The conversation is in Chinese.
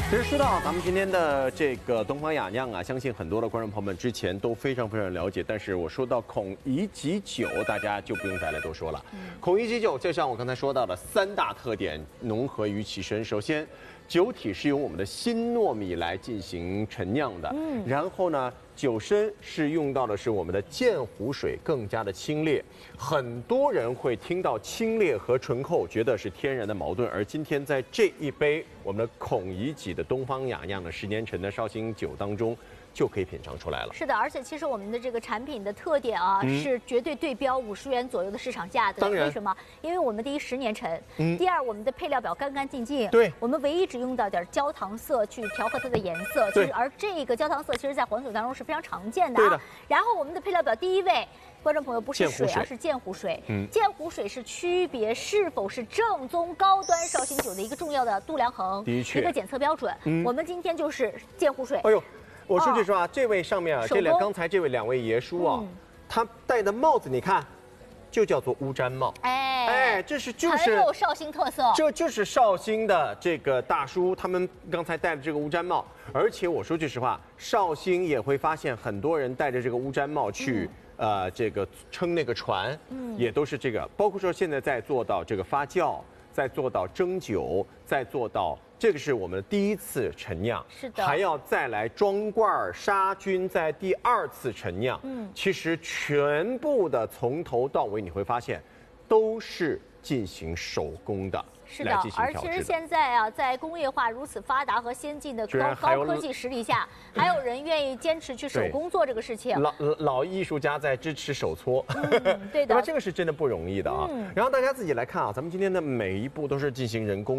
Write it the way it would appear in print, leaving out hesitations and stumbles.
其实说到咱们今天的这个东方雅酿啊，相信很多的观众朋友们之前都非常了解。但是我说到孔乙己酒，大家就不用再来多说了。孔乙己酒就像我刚才说到的3大特点融合于其身。首先，酒体是由我们的新糯米来进行陈酿的。然后呢，酒身是用到的是我们的鉴湖水，更加的清冽。很多人会听到清冽和醇厚，觉得是天然的矛盾。而今天在这一杯我们的孔乙己的东方雅酿的10年陈的绍兴酒当中，就可以品尝出来了。 是的，而且其实我们的这个产品的特点啊，是绝对对标50元左右的市场价的。 当然， 为什么？因为我们第一10年陈，第二我们的配料表干干净净。 对， 我们唯一只用到点焦糖色去调和它的颜色。 对， 而这个焦糖色其实在黄酒当中是非常常见的。 对的。 然后我们的配料表第一位。观众朋友，不是水，而是鉴湖水。鉴湖水是区别是否是正宗高端绍兴酒的一个重要的度量衡， 的确， 一个检测标准。我们今天就是鉴湖水。 哎呦，我说句实话，这位上面啊，刚才这位2位爷叔啊，他戴的帽子，你看，就叫做乌毡帽。哎，就是很有绍兴特色。 这就是绍兴的这个大叔他们刚才戴的这个乌毡帽。而且我说句实话，绍兴也会发现很多人戴着这个乌毡帽去。这个撑那个船，也都是这个，包括说现在在做到这个发酵，在做到蒸酒，在做到这个是我们第1次陈酿， 是的， 还要再来装罐杀菌，在第2次陈酿，其实全部的从头到尾你会发现，都是进行手工的。 是的，而其实现在啊，在工业化如此发达和先进的高科技实力下，还有人愿意坚持去手工做这个事情。 老艺术家在支持手搓， 对的， 这个是真的不容易的啊。然后大家自己来看啊，咱们今天的每一步都是进行人工。